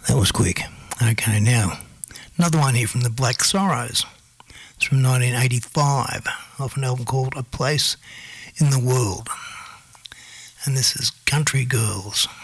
That was quick. Okay, now, another one here from the Black Sorrows. It's from 1985, off an album called A Place in the World. And this is Country Girls.